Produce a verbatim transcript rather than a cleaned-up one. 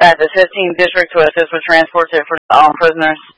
at the fifteenth District to assist with transport to for armed prisoners.